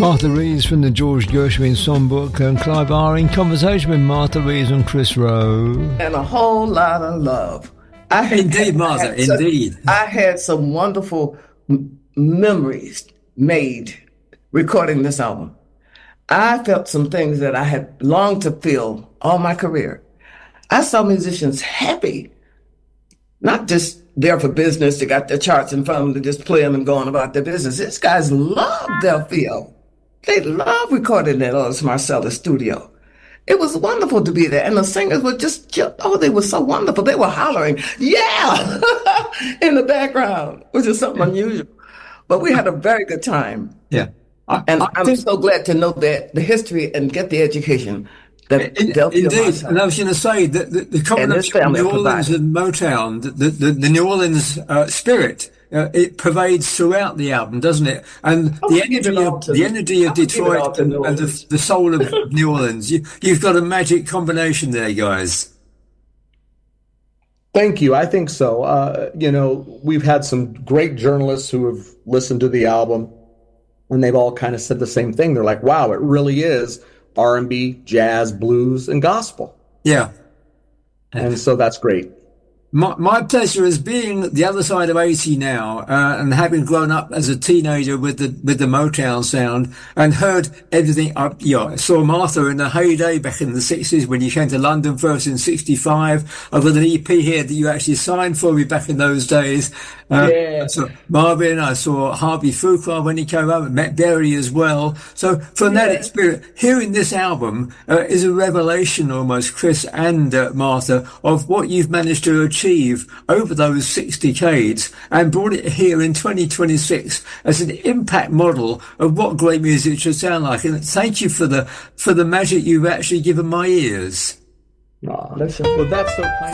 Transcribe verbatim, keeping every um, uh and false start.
Martha Reeves from the George Gershwin Songbook, and Clive R in conversation with Martha Reeves and Chris Rowe. And a whole lot of love. I had, indeed, Martha, I some, indeed. I had some wonderful m- memories made recording this album. I felt some things that I had longed to feel all my career. I saw musicians happy, not just there for business. They got their charts in front of them to just play them and go on about their business. These guys love their field. They love recording at Ellis Marcellus studio. It was wonderful to be there. And the singers were just, oh, they were so wonderful. They were hollering, yeah, in the background, which is something unusual. But we had a very good time. Yeah. I, and I I'm think, so glad to know that the history and get the education that in, indeed. And I was going to say that the, the combination of New Orleans and Motown, the, the, the New Orleans uh, spirit, uh, it pervades throughout the album, doesn't it? And oh, the energy of the energy of Detroit and, and the, the soul of New Orleans. You, you've got a magic combination there, guys. Thank you. I think so. Uh, you know, we've had some great journalists who have listened to the album, and they've all kind of said the same thing. They're like, wow, it really is R and B, jazz, blues, and gospel. Yeah. And so that's great. My, my pleasure is being the other side of eighty now, uh, and having grown up as a teenager with the with the Motown sound and heard everything. I, you know, I saw Martha in the heyday back in the sixties when you came to London first in sixty-five. I've got an E P here that you actually signed for me back in those days. Uh, yeah. I saw Marvin, I saw Harvey Fuqua when he came over, met Berry as well. So from yeah. that experience, hearing this album uh, is a revelation almost, Chris and uh, Martha, of what you've managed to achieve over those six decades and brought it here in twenty twenty-six as an impact model of what great music should sound like. And thank you for the for the magic you've actually given my ears. Oh, that's, well, that's so kind.